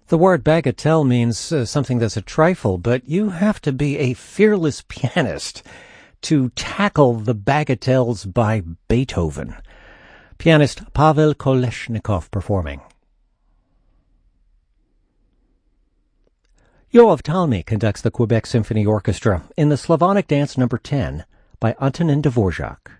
The word bagatelle means something that's a trifle, but you have to be a fearless pianist to tackle the bagatelles by Beethoven. Pianist Pavel Kolesnikov performing. Yoav Talmy conducts the Quebec Symphony Orchestra in the Slavonic Dance No. 10 by Antonin Dvorak.